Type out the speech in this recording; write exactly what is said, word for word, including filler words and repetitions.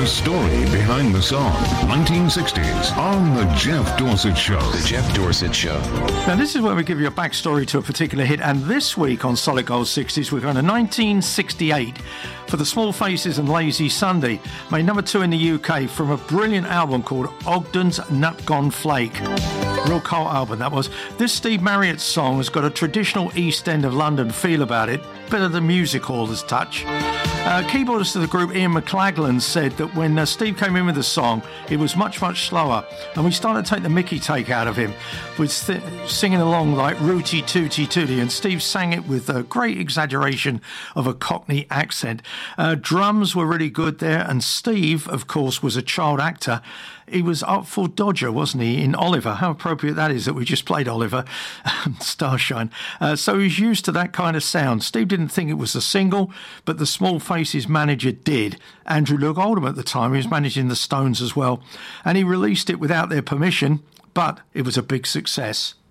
The story behind the song, nineteen sixties, on The Jeff Dorsett Show. The Jeff Dorsett Show. Now, this is where we give you a backstory to a particular hit, and this week on Solid Gold sixties, we're going to nineteen sixty-eight for the Small Faces and Lazy Sunday, made number two in the U K from a brilliant album called Ogden's Nut Gone Flake. Real cult album, that was. This Steve Marriott song has got a traditional East End of London feel about it, bit of the music hall's touch. Uh, keyboardist of the group, Ian McLaglen, said that when uh, Steve came in with the song, it was much, much slower, and we started to take the Mickey take out of him, with th- singing along like Rooty Tooty Tooty, and Steve sang it with a great exaggeration of a Cockney accent. Uh, drums were really good there, and Steve, of course, was a child actor. He was Artful Dodger, wasn't he, in Oliver? How appropriate that is that we just played Oliver, Starshine. Uh, so he was used to that kind of sound. Steve didn't think it was a single, but the Small Faces manager did. Andrew Loog Oldham at the time, he was managing the Stones as well. And he released it without their permission, but it was a big success.